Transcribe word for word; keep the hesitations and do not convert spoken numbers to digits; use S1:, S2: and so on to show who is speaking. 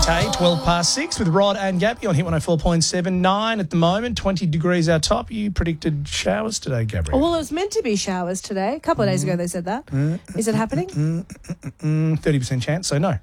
S1: Tay, twelve past six with Rod and Gabby on Hit one oh four point seven. Nine at the moment, twenty degrees our top. You predicted showers today, Gabrielle.
S2: Well, it was meant to be showers today. A couple of days ago they said that. Is it happening?
S1: thirty percent chance, so no.